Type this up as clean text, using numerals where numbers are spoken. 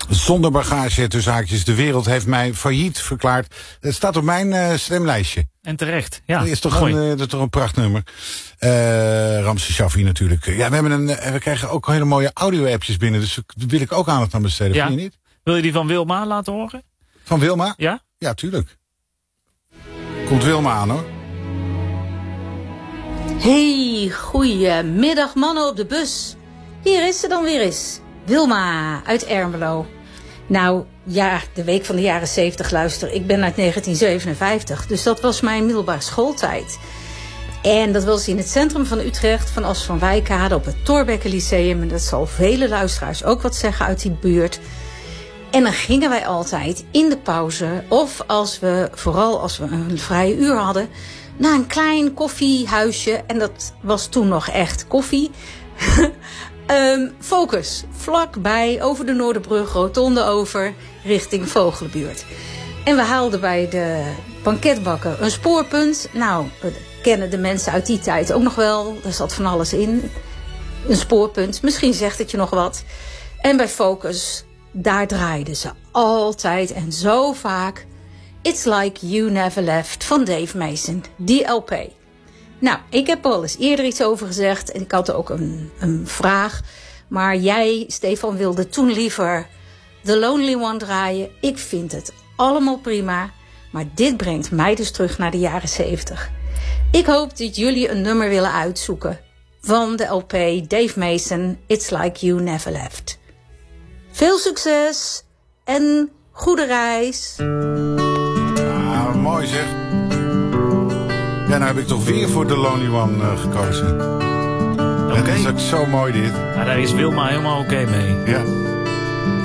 Zonder bagage, tussen haakjes, de wereld heeft mij failliet verklaard. Het staat op mijn stemlijstje. En terecht, ja. Dat is toch een prachtnummer. Ramses Shaffi natuurlijk. Ja, we krijgen ook hele mooie audio-appjes binnen. Dus daar wil ik ook aandacht aan besteden. Ja. Vind je niet? Wil je die van Wilma laten horen? Van Wilma? Ja? Ja, tuurlijk. Komt Wilma aan, hoor. Hey, goeiemiddag mannen op de bus. Hier is ze dan weer eens. Wilma uit Ermelo. Nou ja, de week van de jaren 70, luister. Ik ben uit 1957, dus dat was mijn middelbare schooltijd. En dat was in het centrum van Utrecht, van As van Wijkade, op het Thorbecke Lyceum. En dat zal vele luisteraars ook wat zeggen uit die buurt. En dan gingen wij altijd in de pauze, of vooral als we een vrije uur hadden, naar een klein koffiehuisje. En dat was toen nog echt koffie. Focus, vlakbij, over de Noorderbrug, rotonde over, richting Vogelenbuurt. En we haalden bij de banketbakken een spoorpunt. Nou, we kennen de mensen uit die tijd ook nog wel. Daar zat van alles in. Een spoorpunt, misschien zegt het je nog wat. En bij Focus, daar draaiden ze altijd en zo vaak It's Like You Never Left van Dave Mason, die LP. Nou, ik heb er al eens eerder iets over gezegd en ik had ook een vraag. Maar jij, Stefan, wilde toen liever The Lonely One draaien. Ik vind het allemaal prima, maar dit brengt mij dus terug naar de jaren 70. Ik hoop dat jullie een nummer willen uitzoeken van de LP Dave Mason, It's Like You Never Left. Veel succes en goede reis. Ah, mooi zeg. Ja, nou heb ik toch weer voor The Lonely One gekozen. Oké. Dat is ook zo mooi dit. Maar daar is Wilma helemaal oké mee. Ja.